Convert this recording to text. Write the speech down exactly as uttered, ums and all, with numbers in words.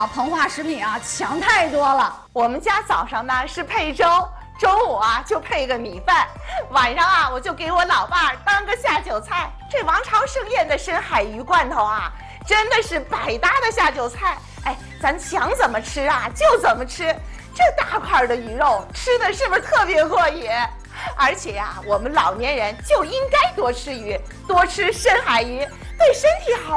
膨化食品啊，强太多了。 我们家早上呢是配粥，中午啊就配个米饭，晚上啊我就给我老伴儿当个下酒菜。这王朝盛宴的深海鱼罐头啊，真的是百搭的下酒菜。哎，咱想怎么吃啊就怎么吃，这大块的鱼肉吃的是不是特别过瘾？而且呀、啊，我们老年人就应该多吃鱼，多吃深海鱼，对身体好。